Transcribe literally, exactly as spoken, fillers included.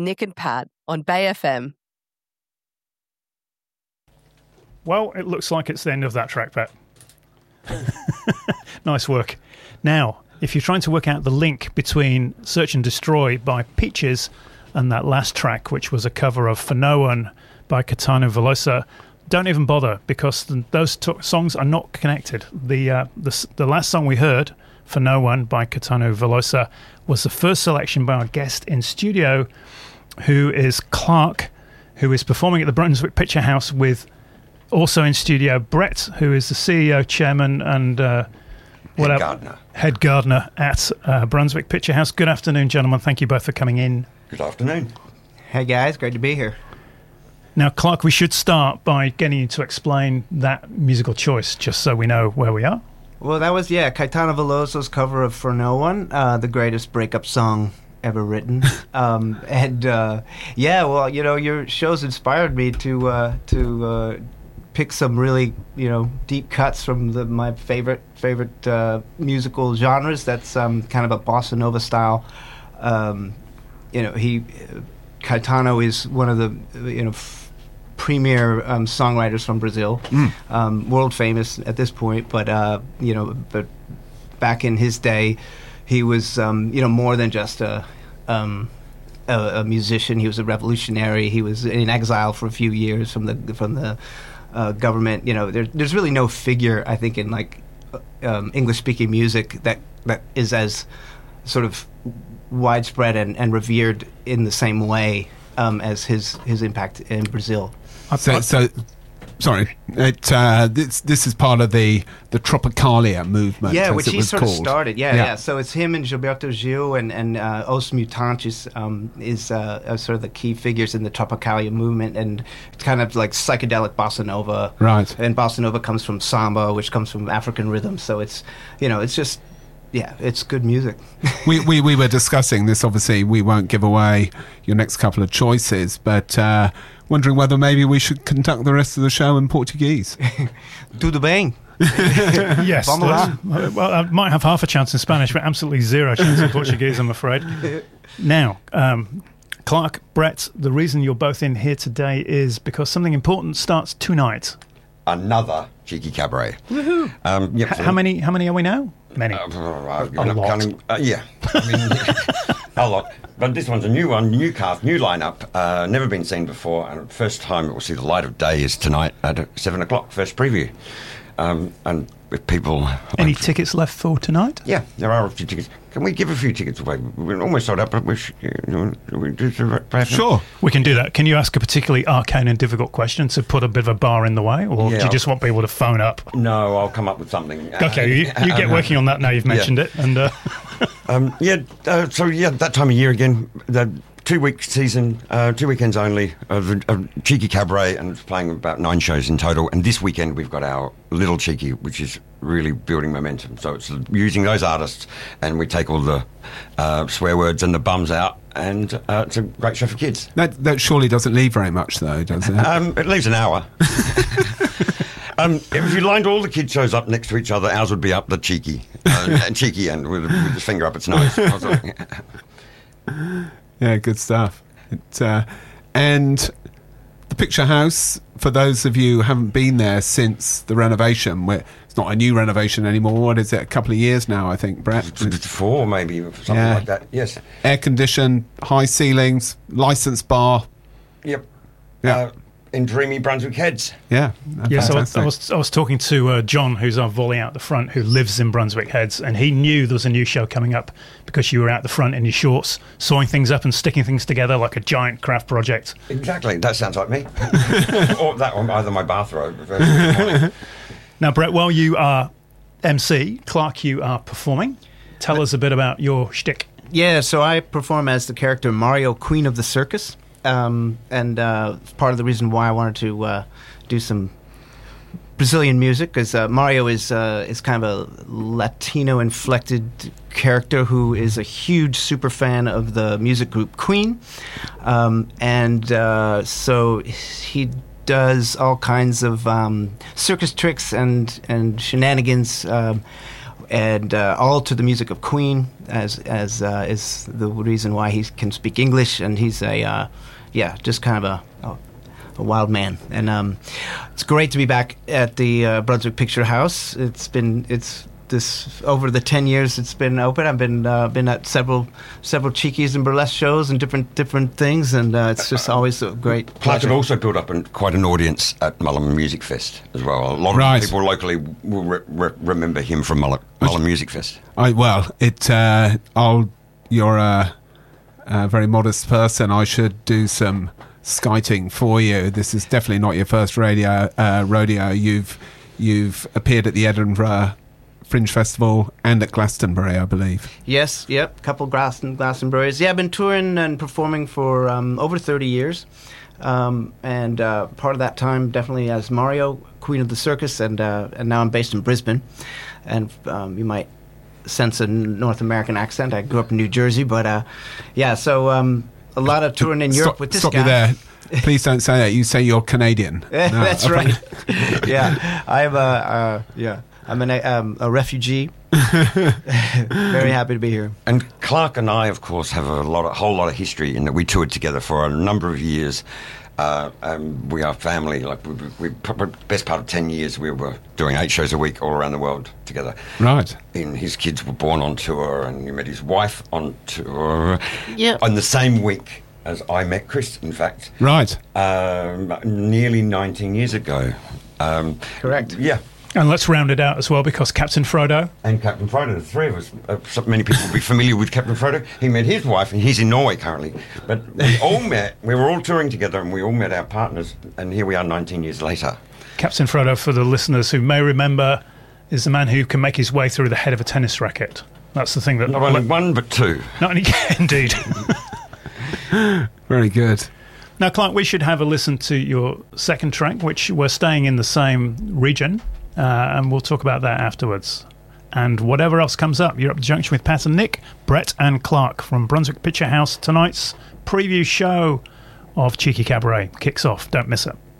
Nick and Pat on Bay F M. Well, it looks like it's the end of that track, Pat. Nice work. Now, if you're trying to work out the link between Search and Destroy by Peaches and that last track, which was a cover of For No One by Caetano Veloso, don't even bother, because th- those t- songs are not connected. The, uh, the the last song we heard, For No One by Caetano Veloso, was the first selection by our guest in studio, who is Clark, who is performing at the Brunswick Picture House with, also in studio, Brett, who is the C E O, chairman, and uh, Head whatever, gardener. head gardener at uh, Brunswick Picture House. Good afternoon, gentlemen. Thank you both for coming in. Good afternoon. Hey guys, great to be here. Now, Clark, we should start by getting you to explain that musical choice, just so we know where we are. Well, that was, yeah, Caetano Veloso's cover of For No One, uh, the greatest breakup song ever written. um, and, uh, yeah, well, you know, your show's inspired me to uh, to uh, pick some really, you know, deep cuts from the, my favorite favorite uh, musical genres. That's um, kind of a bossa nova style. Um, you know, he, Caetano is one of the, you know, f- premier um, songwriters from Brazil, mm. um, world famous at this point. But uh, you know, but back in his day, he was um, you know more than just a, um, a a musician. He was a revolutionary. He was in exile for a few years from the from the uh, government. You know, there, there's really no figure, I think, in like um, English speaking music that that is as sort of widespread and, and revered in the same way um, as his his impact in Brazil. So, so sorry, it, uh, this this is part of the the Tropicalia movement. Yeah, as which it he was sort called. of started. Yeah, yeah, yeah. So it's him and Gilberto Gil and and uh, Os Mutantes um, is uh, are sort of the key figures in the Tropicalia movement, and it's kind of like psychedelic bossa nova. Right. And bossa nova comes from samba, which comes from African rhythm. So it's you know it's just. Yeah, it's good music. we, we we were discussing this. Obviously, we won't give away your next couple of choices, but uh, wondering whether maybe we should conduct the rest of the show in Portuguese. Tudo bem? Yes. Vamos lá. Well, I might have half a chance in Spanish, but absolutely zero chance in Portuguese, I'm afraid. Now, um, Clark, Brett, the reason you're both in here today is because something important starts tonight. Another Cheeky Cabaret. Woohoo! Um, yep, H- how many? How many are we now? Many. Uh, I've A given up lot. counting. Uh, yeah, I mean, a lot. But this one's a new one, new cast, new lineup, uh, never been seen before, and the first time it will see the light of day is tonight at seven o'clock. First preview, um, and if people Any like, tickets left for tonight? yeah, there are a few tickets. Can we give a few tickets away? We're almost sold out, but we should, you know, we do perhaps Sure. We can do that. Can you ask a particularly arcane and difficult question to put a bit of a bar in the way, or Yeah, do you just want people to phone up? No, I'll come up with something. Okay, you, you get working on that now you've mentioned it. And uh, Um, yeah, uh, so yeah, that time of year again, the two-week season, uh, two weekends only of, of Cheeky Cabaret, and it's playing about nine shows in total. And this weekend we've got our Little Cheeky, which is really building momentum. So it's using those artists, and we take all the uh, swear words and the bums out, and uh, it's a great show for kids. That that surely doesn't leave very much, though, does it? Um, it leaves an hour. Um, if you lined all the kids' shows up next to each other, ours would be up the cheeky, uh, and cheeky end with, with his finger up its nose. I was like, Yeah, good stuff. It, uh, and the Picture House, for those of you who haven't been there since the renovation, where it's not a new renovation anymore. What is it? A couple of years now, I think, Brett. Four, maybe, something Yeah. like that. Yes. Air conditioned, high ceilings, licensed bar. Yep. Yeah. Uh, in dreamy Brunswick Heads. Yeah. yes, I was, fantastic. I was I was talking to uh, John, who's our volley out the front, who lives in Brunswick Heads, and he knew there was a new show coming up because you were out the front in your shorts, sawing things up and sticking things together like a giant craft project. Exactly. That sounds like me. Or that, or either my bathrobe. Now, Brett, while you are M C, Clark, you are performing. Tell us a bit about your shtick. Yeah, so I perform as the character Mario, Queen of the Circus. Um, and uh, part of the reason why I wanted to uh, do some Brazilian music is uh, Mario is uh, is kind of a Latino-inflected character who is a huge super fan of the music group Queen, um, and uh, so he does all kinds of um, circus tricks and and shenanigans. Um, and uh, all to the music of Queen, as as uh, is the reason why he can speak English, and he's a uh, yeah, just kind of a, a a wild man. And um, it's great to be back at the uh, Brunswick Picture House. It's been it's this over the ten years it's been open. I've been uh, been at several several Cheekies and burlesque shows and different different things, and uh, it's just always a great Clark pleasure. have also built up an, quite an audience at Mullum Music Fest as well. A lot of Right. people locally will re- re- remember him from Mullum, Mullum Music Fest. I well, it. Uh, I'll. You're a, a very modest person. I should do some skiting for you. This is definitely not your first radio uh, rodeo. You've you've appeared at the Edinburgh Fringe Festival and at Glastonbury, I believe. Yes, yep, couple Glaston Glastonburys. Yeah, I've been touring and performing for um, over thirty years, um, and uh, part of that time definitely as Mario, Queen of the Circus, and uh, and now I'm based in Brisbane, and um, you might sense a North American accent. I grew up in New Jersey, but uh, yeah, so um, a lot of touring in Europe Stop, with this stop guy. you there. Please don't say that. You say you're Canadian. No, That's I right. thought- Yeah, I'm a uh, yeah, I'm an, um, a refugee. Very happy to be here. And Clark and I, of course, have a lot, a whole lot of history in that we toured together for a number of years. Uh, um, we are family. Like we, we, probably best part of ten years, we were doing eight shows a week all around the world together. Right. And his kids were born on tour, and you met his wife on tour. Yeah. On the same week as I met Chris, in fact. Right. Um, nearly nineteen years ago. Um, Correct. Yeah. And let's round it out as well, because Captain Frodo. And Captain Frodo, the three of us, uh, so many people will be familiar with Captain Frodo. He met his wife, and he's in Norway currently. But we all met, we were all touring together, and we all met our partners, and here we are nineteen years later. Captain Frodo, for the listeners who may remember, is the man who can make his way through the head of a tennis racket. That's the thing that... Not only one, but two. Not only... Indeed. Very good. Now, Clark, we should have a listen to your second track, which we're staying in the same region, uh, and we'll talk about that afterwards. And whatever else comes up, you're up the junction with Pat and Nick, Brett and Clark from Brunswick Picture House. Tonight's preview show of Cheeky Cabaret kicks off. Don't miss it.